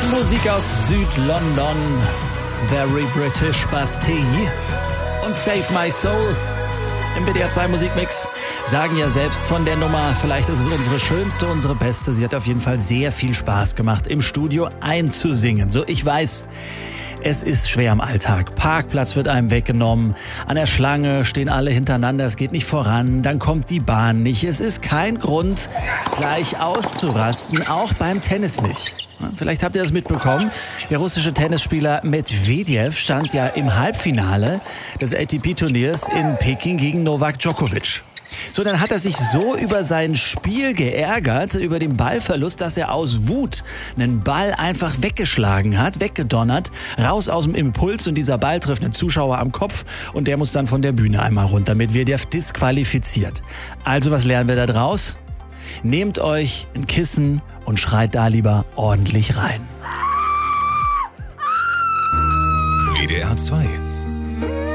Musik aus Süd-London, Very British Bastille und Save My Soul im WDR 2 Musikmix. Sagen ja selbst von der Nummer, vielleicht ist es unsere schönste, unsere beste. Sie hat auf jeden Fall sehr viel Spaß gemacht, im Studio einzusingen. So, ich weiß, es ist schwer im Alltag. Parkplatz wird einem weggenommen. An der Schlange stehen alle hintereinander. Es geht nicht voran. Dann kommt die Bahn nicht. Es ist kein Grund, gleich auszurasten. Auch beim Tennis nicht. Vielleicht habt ihr das mitbekommen. Der russische Tennisspieler Medvedev stand ja im Halbfinale des ATP-Turniers in Peking gegen Novak Djokovic. So, dann hat er sich so über sein Spiel geärgert, über den Ballverlust, dass er aus Wut einen Ball einfach weggeschlagen hat, weggedonnert, raus aus dem Impuls, und dieser Ball trifft einen Zuschauer am Kopf und der muss dann von der Bühne einmal runter, mit Medvedev disqualifiziert. Also, was lernen wir da draus? Nehmt euch ein Kissen und schreit da lieber ordentlich rein. WDR 2